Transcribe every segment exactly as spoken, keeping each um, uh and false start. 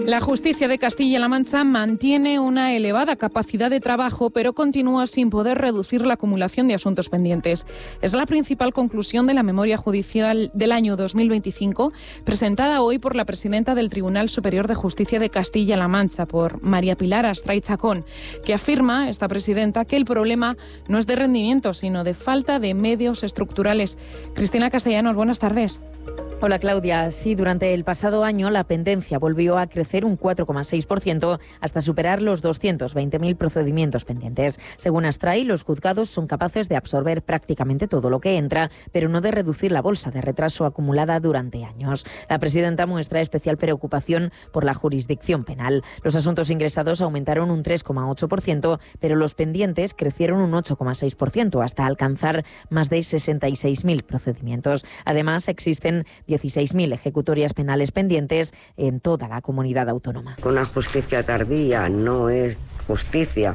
La justicia de Castilla-La Mancha mantiene una elevada capacidad de trabajo, pero continúa sin poder reducir la acumulación de asuntos pendientes. Es la principal conclusión de la memoria judicial del año dos mil veinticinco, presentada hoy por la presidenta del Tribunal Superior de Justicia de Castilla-La Mancha, por María Pilar Astray Chacón, que afirma, esta presidenta, que el problema no es de rendimiento, sino de falta de medios estructurales. Cristina Castellanos, buenas tardes. Hola Claudia, sí, durante el pasado año la pendencia volvió a crecer un cuatro coma seis por ciento hasta superar los doscientos veinte mil procedimientos pendientes. Según Astray, los juzgados son capaces de absorber prácticamente todo lo que entra, pero no de reducir la bolsa de retraso acumulada durante años. La presidenta muestra especial preocupación por la jurisdicción penal. Los asuntos ingresados aumentaron un tres coma ocho por ciento, pero los pendientes crecieron un ocho coma seis por ciento hasta alcanzar más de sesenta y seis mil procedimientos. Además, existen dieciséis mil ejecutorias penales pendientes en toda la comunidad autónoma. Una justicia tardía no es justicia.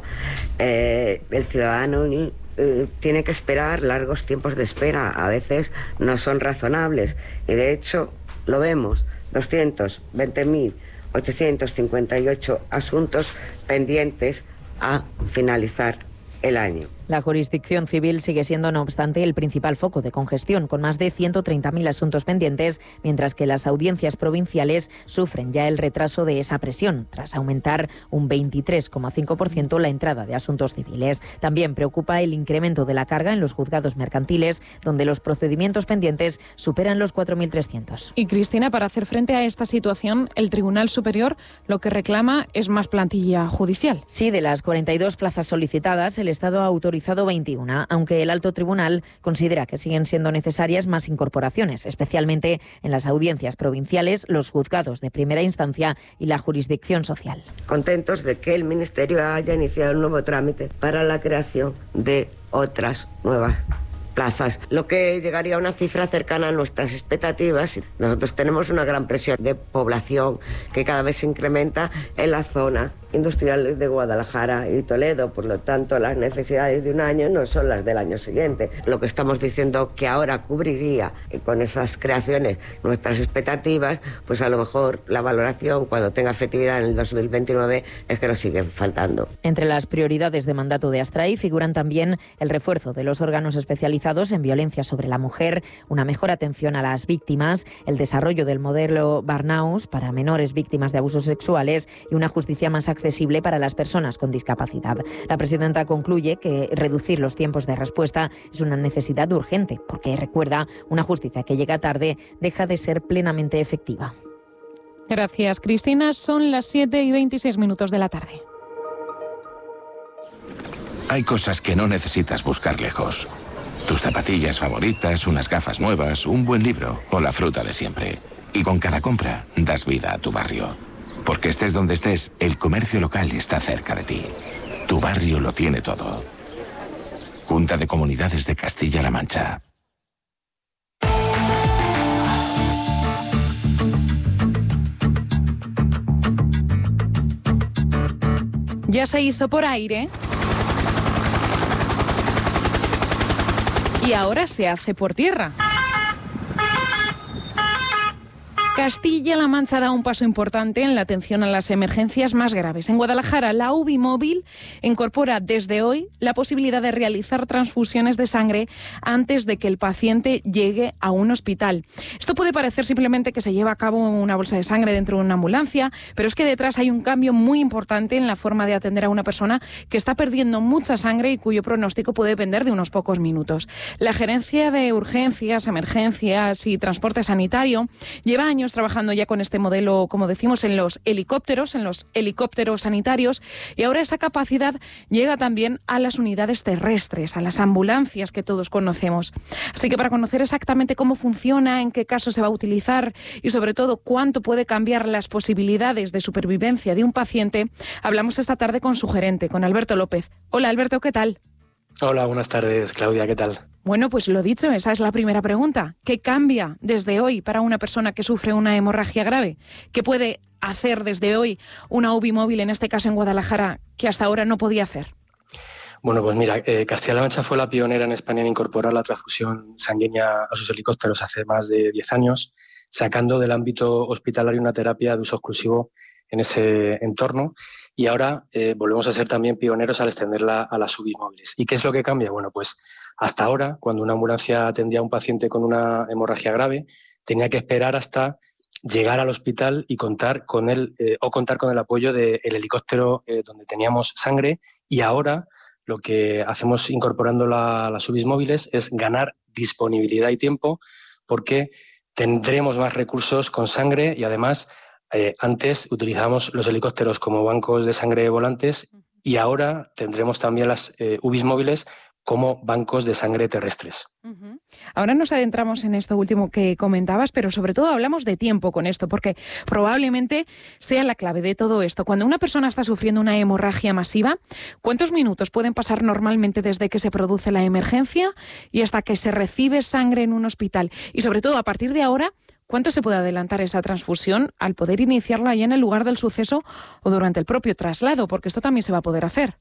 Eh, el ciudadano eh, tiene que esperar largos tiempos de espera. A veces no son razonables. Y de hecho, lo vemos, doscientos veinte mil ochocientos cincuenta y ocho asuntos pendientes a finalizar el año. La jurisdicción civil sigue siendo, no obstante, el principal foco de congestión, con más de ciento treinta mil asuntos pendientes, mientras que las audiencias provinciales sufren ya el retraso de esa presión, tras aumentar un veintitrés coma cinco por ciento la entrada de asuntos civiles. También preocupa el incremento de la carga en los juzgados mercantiles, donde los procedimientos pendientes superan los cuatro mil trescientos. Y Cristina, para hacer frente a esta situación, el Tribunal Superior lo que reclama es más plantilla judicial. Sí, de las cuarenta y dos plazas solicitadas, el Estado ha autorizado veintiuna, aunque el alto tribunal considera que siguen siendo necesarias más incorporaciones, especialmente en las audiencias provinciales, los juzgados de primera instancia y la jurisdicción social. Contentos de que el Ministerio haya iniciado un nuevo trámite para la creación de otras nuevas plazas, lo que llegaría a una cifra cercana a nuestras expectativas. Nosotros tenemos una gran presión de población que cada vez se incrementa en la zona industriales de Guadalajara y Toledo, por lo tanto las necesidades de un año no son las del año siguiente. Lo que estamos diciendo que ahora cubriría con esas creaciones nuestras expectativas, pues a lo mejor la valoración cuando tenga efectividad en el dos mil veintinueve es que nos siguen faltando. Entre las prioridades de mandato de Astray figuran también el refuerzo de los órganos especializados en violencia sobre la mujer, una mejor atención a las víctimas, el desarrollo del modelo Barnaus para menores víctimas de abusos sexuales y una justicia más accesible accesible para las personas con discapacidad. La presidenta concluye que reducir los tiempos de respuesta es una necesidad urgente, porque, recuerda, una justicia que llega tarde deja de ser plenamente efectiva. Gracias, Cristina. Son las siete y veintiséis minutos de la tarde. Hay cosas que no necesitas buscar lejos. Tus zapatillas favoritas, unas gafas nuevas, un buen libro o la fruta de siempre. Y con cada compra das vida a tu barrio. Porque estés donde estés, el comercio local está cerca de ti. Tu barrio lo tiene todo. Junta de Comunidades de Castilla-La Mancha. Ya se hizo por aire y ahora se hace por tierra. Castilla-La Mancha da un paso importante en la atención a las emergencias más graves. En Guadalajara, la U B I móvil incorpora desde hoy la posibilidad de realizar transfusiones de sangre antes de que el paciente llegue a un hospital. Esto puede parecer simplemente que se lleva a cabo una bolsa de sangre dentro de una ambulancia, pero es que detrás hay un cambio muy importante en la forma de atender a una persona que está perdiendo mucha sangre y cuyo pronóstico puede depender de unos pocos minutos. La Gerencia de Urgencias, Emergencias y Transporte Sanitario lleva años trabajando ya con este modelo, como decimos, en los helicópteros, en los helicópteros sanitarios, y ahora esa capacidad llega también a las unidades terrestres, a las ambulancias que todos conocemos. Así que para conocer exactamente cómo funciona, en qué caso se va a utilizar y sobre todo cuánto puede cambiar las posibilidades de supervivencia de un paciente, hablamos esta tarde con su gerente, con Alberto López. Hola Alberto, ¿qué tal? Hola, buenas tardes, Claudia, ¿qué tal? Bueno, pues lo dicho, esa es la primera pregunta. ¿Qué cambia desde hoy para una persona que sufre una hemorragia grave? ¿Qué puede hacer desde hoy una U B I móvil, en este caso en Guadalajara, que hasta ahora no podía hacer? Bueno, pues mira, eh, Castilla-La Mancha fue la pionera en España en incorporar la transfusión sanguínea a sus helicópteros hace más de diez años. sacando del ámbito hospitalario una terapia de uso exclusivo en ese entorno. Y ahora eh, volvemos a ser también pioneros al extenderla a las U B I móviles. ¿Y qué es lo que cambia? Bueno, pues hasta ahora, cuando una ambulancia atendía a un paciente con una hemorragia grave, tenía que esperar hasta llegar al hospital y contar con el, eh, o contar con el apoyo del helicóptero eh, donde teníamos sangre. Y ahora lo que hacemos incorporando la, las U B Is móviles es ganar disponibilidad y tiempo, porque tendremos más recursos con sangre y además eh, antes utilizábamos los helicópteros como bancos de sangre volantes y ahora tendremos también las eh, U B Is móviles como bancos de sangre terrestres. Uh-huh. Ahora nos adentramos en esto último que comentabas, pero sobre todo hablamos de tiempo con esto, porque probablemente sea la clave de todo esto. Cuando una persona está sufriendo una hemorragia masiva, ¿cuántos minutos pueden pasar normalmente desde que se produce la emergencia y hasta que se recibe sangre en un hospital? Y sobre todo, a partir de ahora, ¿cuánto se puede adelantar esa transfusión al poder iniciarla allá en el lugar del suceso o durante el propio traslado? Porque esto también se va a poder hacer.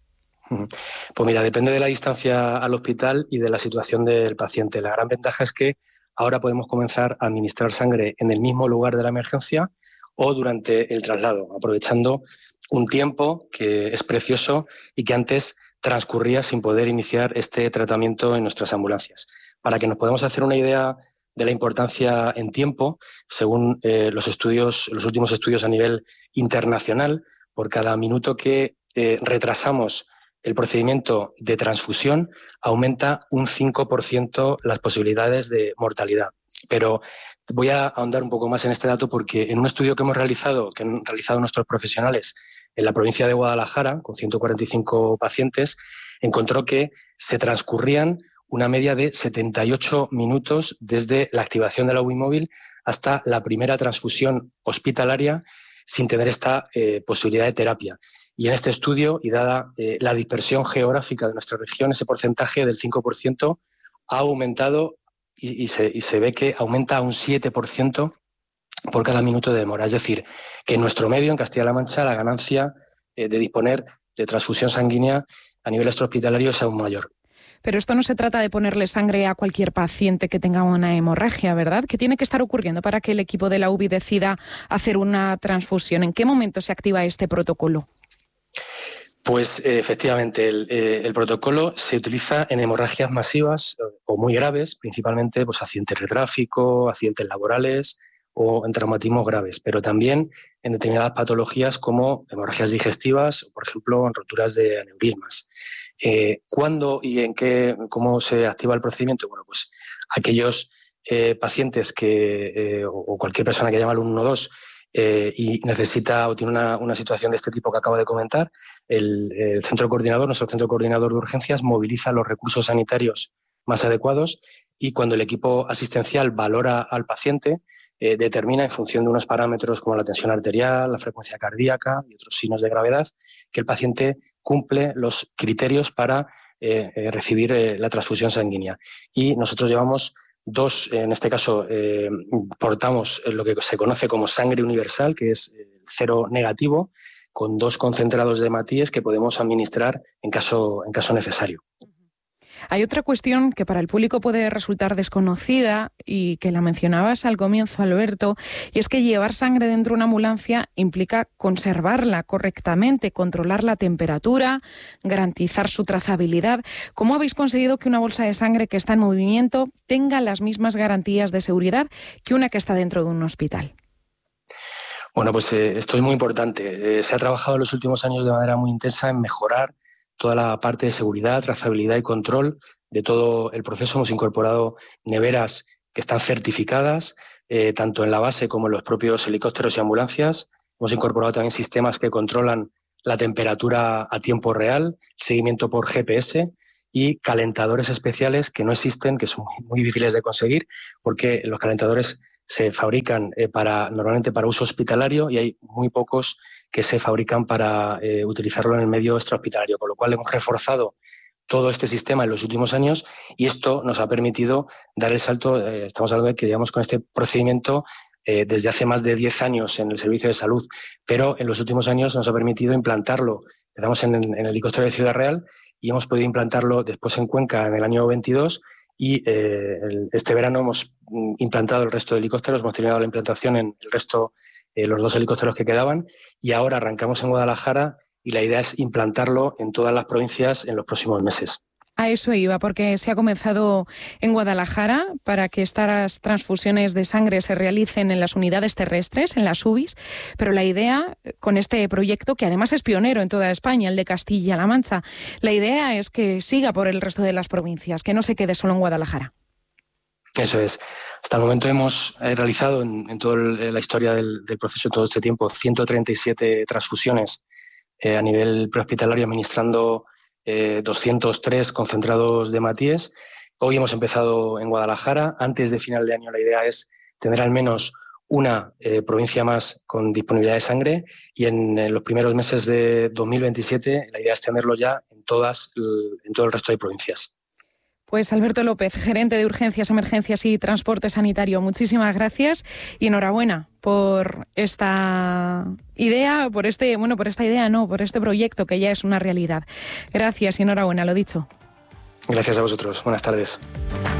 Pues mira, depende de la distancia al hospital y de la situación del paciente. La gran ventaja es que ahora podemos comenzar a administrar sangre en el mismo lugar de la emergencia o durante el traslado, aprovechando un tiempo que es precioso y que antes transcurría sin poder iniciar este tratamiento en nuestras ambulancias. Para que nos podamos hacer una idea de la importancia en tiempo, según eh, los estudios, los últimos estudios a nivel internacional, por cada minuto que eh, retrasamos el procedimiento de transfusión aumenta un cinco por ciento las posibilidades de mortalidad. Pero voy a ahondar un poco más en este dato porque en un estudio que hemos realizado, que han realizado nuestros profesionales en la provincia de Guadalajara, con ciento cuarenta y cinco pacientes, encontró que se transcurrían una media de setenta y ocho minutos desde la activación de la U B I móvil hasta la primera transfusión hospitalaria sin tener esta eh, posibilidad de terapia. Y en este estudio, y dada eh, la dispersión geográfica de nuestra región, ese porcentaje del cinco por ciento ha aumentado y, y, se, y se ve que aumenta a un siete por ciento por cada minuto de demora. Es decir, que en nuestro medio, en Castilla-La Mancha, la ganancia eh, de disponer de transfusión sanguínea a nivel extrahospitalario es aún mayor. Pero esto no se trata de ponerle sangre a cualquier paciente que tenga una hemorragia, ¿verdad? ¿Qué tiene que estar ocurriendo para que el equipo de la U B I decida hacer una transfusión? ¿En qué momento se activa este protocolo? Pues eh, efectivamente, el, eh, el protocolo se utiliza en hemorragias masivas o muy graves, principalmente pues, accidentes de tráfico, accidentes laborales o en traumatismos graves, pero también en determinadas patologías como hemorragias digestivas, por ejemplo, en roturas de aneurismas. Eh, ¿Cuándo y en qué, cómo se activa el procedimiento? Bueno, pues aquellos eh, pacientes que eh, o cualquier persona que llama al uno uno dos Eh, y necesita o tiene una, una situación de este tipo que acabo de comentar, el, el centro coordinador, nuestro centro coordinador de urgencias, moviliza los recursos sanitarios más adecuados y cuando el equipo asistencial valora al paciente, eh, determina en función de unos parámetros como la tensión arterial, la frecuencia cardíaca y otros signos de gravedad, que el paciente cumple los criterios para eh, eh, recibir eh, la transfusión sanguínea. Y nosotros llevamos Dos, en este caso, eh, portamos lo que se conoce como sangre universal, que es cero negativo, con dos concentrados de hematíes que podemos administrar en caso, en caso necesario. Hay otra cuestión que para el público puede resultar desconocida y que la mencionabas al comienzo, Alberto, y es que llevar sangre dentro de una ambulancia implica conservarla correctamente, controlar la temperatura, garantizar su trazabilidad. ¿Cómo habéis conseguido que una bolsa de sangre que está en movimiento tenga las mismas garantías de seguridad que una que está dentro de un hospital? Bueno, pues eh, esto es muy importante. Eh, se ha trabajado en los últimos años de manera muy intensa en mejorar toda la parte de seguridad, trazabilidad y control de todo el proceso. Hemos incorporado neveras que están certificadas, eh, tanto en la base como en los propios helicópteros y ambulancias. Hemos incorporado también sistemas que controlan la temperatura a tiempo real, seguimiento por G P S y calentadores especiales que no existen, que son muy difíciles de conseguir, porque los calentadores se fabrican eh, para normalmente para uso hospitalario y hay muy pocos que se fabrican para eh, utilizarlo en el medio extrahospitalario, con lo cual hemos reforzado todo este sistema en los últimos años y esto nos ha permitido dar el salto. Eh, estamos hablando de que llevamos con este procedimiento eh, desde hace más de diez años en el servicio de salud, pero en los últimos años nos ha permitido implantarlo. Empezamos en, en el helicóptero de Ciudad Real y hemos podido implantarlo después en Cuenca en el año veintidós y eh, el, este verano hemos implantado el resto de helicópteros, hemos terminado la implantación en el resto, eh, los dos helicópteros que quedaban, y ahora arrancamos en Guadalajara y la idea es implantarlo en todas las provincias en los próximos meses. A eso iba, porque se ha comenzado en Guadalajara para que estas transfusiones de sangre se realicen en las unidades terrestres, en las U B Is, pero la idea con este proyecto, que además es pionero en toda España, el de Castilla-La Mancha, la idea es que siga por el resto de las provincias, que no se quede solo en Guadalajara. Eso es. Hasta el momento hemos realizado en, en toda la historia del, del proceso, todo este tiempo, ciento treinta y siete transfusiones eh, a nivel prehospitalario, administrando Eh, doscientos tres concentrados de Matíes. Hoy hemos empezado en Guadalajara. Antes de final de año la idea es tener al menos una eh, provincia más con disponibilidad de sangre, y en, en los primeros meses de dos mil veintisiete la idea es tenerlo ya en, todas, en todo el resto de provincias. Pues Alberto López, gerente de Urgencias, Emergencias y Transporte Sanitario, muchísimas gracias y enhorabuena por esta idea, por este, bueno, por esta idea no, por este proyecto que ya es una realidad. Gracias y enhorabuena, lo dicho. Gracias a vosotros. Buenas tardes.